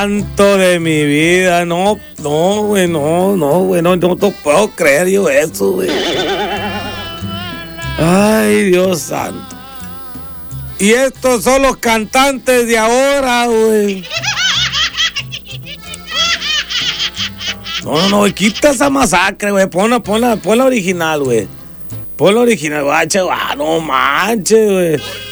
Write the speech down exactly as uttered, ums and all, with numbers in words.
santo de mi vida. No, no, güey, no, no, güey, no, no, no puedo creer yo eso, güey. Ay, Dios santo. Y estos son los cantantes de ahora, güey. No, no, no, güey, quita esa masacre, güey. Ponla, ponla, ponla original, güey. Ponla original, guache, ah, no manches, güey.